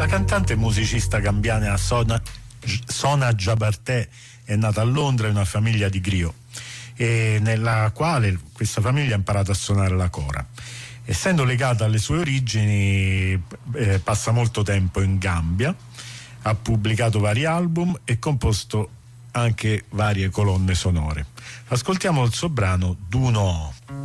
La cantante e musicista gambiana Sona Jabartè è nata a Londra in una famiglia di griot, e nella quale questa famiglia ha imparato a suonare la cora. Essendo legata alle sue origini, passa molto tempo in Gambia, ha pubblicato vari album e composto anche varie colonne sonore. Ascoltiamo il suo brano Duno.